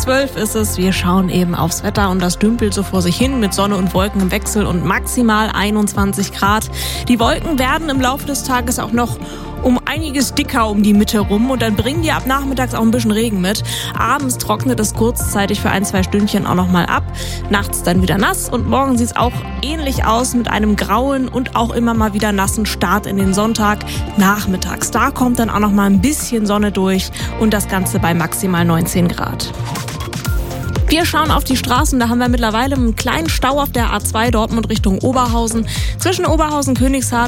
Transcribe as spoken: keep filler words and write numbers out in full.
zwölf ist es. Wir schauen eben aufs Wetter und das dümpelt so vor sich hin mit Sonne und Wolken im Wechsel und maximal einundzwanzig Grad. Die Wolken werden im Laufe des Tages auch noch um einiges dicker um die Mitte rum und dann bringen die ab nachmittags auch ein bisschen Regen mit. Abends trocknet es kurzzeitig für ein, zwei Stündchen auch noch mal ab. Nachts dann wieder nass und morgen sieht es auch ähnlich aus mit einem grauen und auch immer mal wieder nassen Start in den Sonntag. Nachmittags, da kommt dann auch noch mal ein bisschen Sonne durch und das Ganze bei maximal neunzehn Grad. Wir schauen auf die Straßen, da haben wir mittlerweile einen kleinen Stau auf der A zwei Dortmund Richtung Oberhausen. Zwischen Oberhausen, Königshardt